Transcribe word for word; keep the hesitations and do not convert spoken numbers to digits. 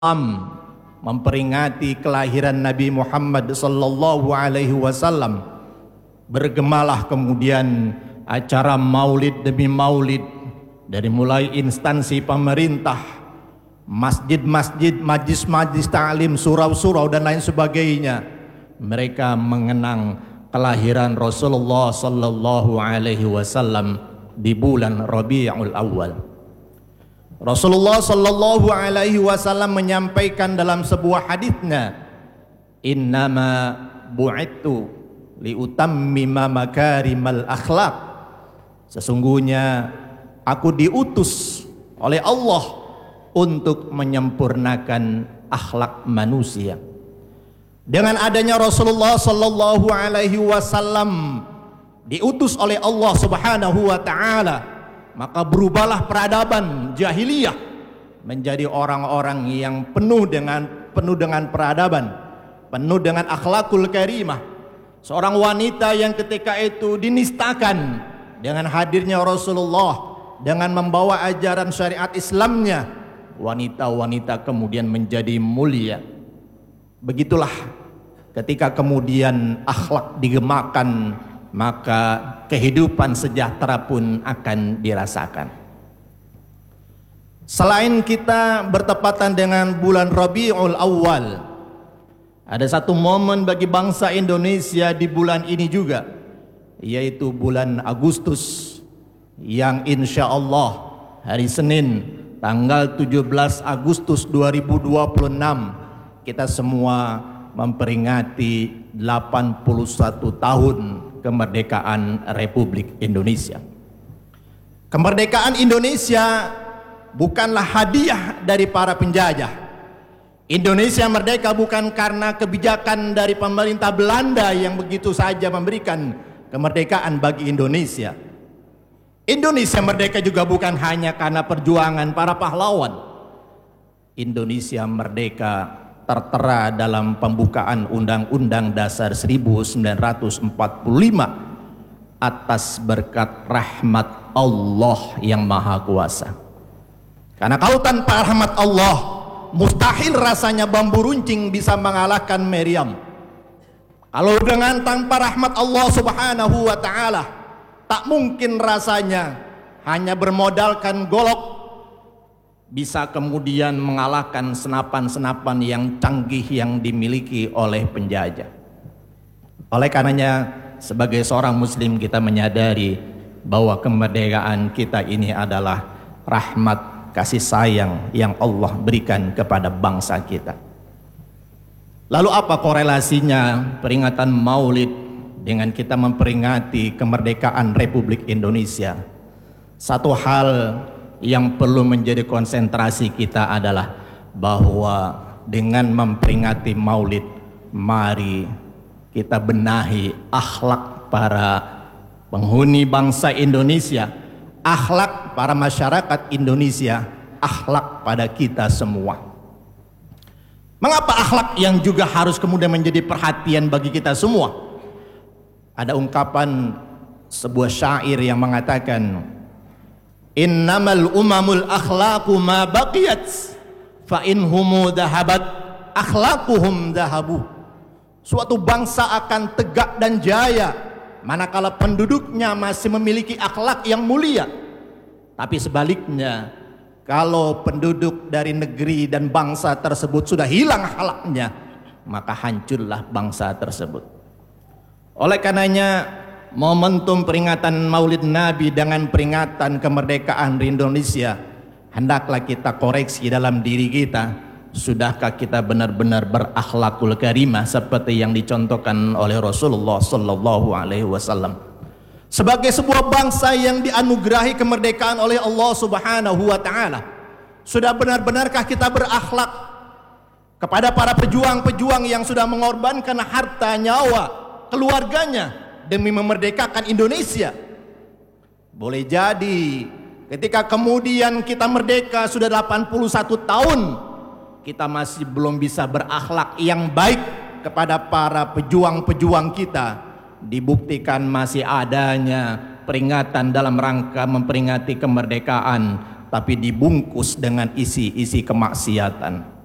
memperingati kelahiran Nabi Muhammad sallallahu alaihi wasallam, bergemalah kemudian acara maulid demi maulid dari mulai instansi pemerintah, masjid-masjid, majlis-majlis ta'lim, surau-surau dan lain sebagainya. Mereka mengenang kelahiran Rasulullah sallallahu alaihi wasallam di bulan Rabiul Awal. Rasulullah sallallahu alaihi wasallam menyampaikan dalam sebuah hadisnya, "Innama bu'ittu liutammima makarimal akhlaq." Sesungguhnya aku diutus oleh Allah untuk menyempurnakan akhlak manusia. Dengan adanya Rasulullah sallallahu alaihi wasallam diutus oleh Allah Subhanahu wa taala, maka berubahlah peradaban jahiliyah menjadi orang-orang yang penuh dengan penuh dengan peradaban, penuh dengan akhlakul karimah. Seorang wanita yang ketika itu dinistakan dengan hadirnya Rasulullah, dengan membawa ajaran syariat Islamnya, wanita-wanita kemudian menjadi mulia. Begitulah ketika kemudian akhlak digemakan, maka kehidupan sejahtera pun akan dirasakan. Selain kita bertepatan dengan bulan Rabiul Awal, ada satu momen bagi bangsa Indonesia di bulan ini juga, yaitu bulan Agustus, yang insya Allah hari Senin tanggal tujuh belas Agustus dua ribu dua puluh enam kita semua memperingati delapan puluh satu tahun kemerdekaan Republik Indonesia. Kemerdekaan Indonesia bukanlah hadiah dari para penjajah. Indonesia merdeka bukan karena kebijakan dari pemerintah Belanda yang begitu saja memberikan kemerdekaan bagi Indonesia. Indonesia merdeka juga bukan hanya karena perjuangan para pahlawan. Indonesia merdeka tertera dalam pembukaan Undang-Undang Dasar seribu sembilan ratus empat puluh lima atas berkat rahmat Allah yang Maha Kuasa. Karena kalau tanpa rahmat Allah, mustahil rasanya bambu runcing bisa mengalahkan Maryam. Kalau dengan tanpa rahmat Allah Subhanahu wa taala, tak mungkin rasanya hanya bermodalkan golok bisa kemudian mengalahkan senapan-senapan yang canggih yang dimiliki oleh penjajah. Oleh karenanya, sebagai seorang muslim kita menyadari bahwa kemerdekaan kita ini adalah rahmat kasih sayang yang Allah berikan kepada bangsa kita. Lalu apa korelasinya peringatan Maulid dengan kita memperingati kemerdekaan Republik Indonesia? Satu hal yang perlu menjadi konsentrasi kita adalah bahwa dengan memperingati Maulid, mari kita benahi akhlak para penghuni bangsa Indonesia, akhlak para masyarakat Indonesia, akhlak pada kita semua. Mengapa akhlak yang juga harus kemudian menjadi perhatian bagi kita semua? Ada ungkapan sebuah syair yang mengatakan, "Innamal umamul akhlaqu ma baqiyat fa inhumu dhahabat akhlaquhum dhahabu." Suatu bangsa akan tegak dan jaya manakala penduduknya masih memiliki akhlak yang mulia. Tapi sebaliknya, kalau penduduk dari negeri dan bangsa tersebut sudah hilang akhlaknya, maka hancurlah bangsa tersebut. Oleh karenanya, momentum peringatan Maulid Nabi dengan peringatan kemerdekaan Indonesia, hendaklah kita koreksi dalam diri kita. Sudahkah kita benar-benar berakhlakul karimah seperti yang dicontohkan oleh Rasulullah sallallahu alaihi wasallam? Sebagai sebuah bangsa yang dianugerahi kemerdekaan oleh Allah Subhanahu wa taala, sudah benar-benarkah kita berakhlak kepada para pejuang-pejuang yang sudah mengorbankan harta, nyawa, keluarganya demi memerdekakan Indonesia? Boleh jadi ketika kemudian kita merdeka sudah delapan puluh satu tahun, kita masih belum bisa berakhlak yang baik kepada para pejuang-pejuang kita. Dibuktikan masih adanya peringatan dalam rangka memperingati kemerdekaan, tapi dibungkus dengan isi-isi kemaksiatan.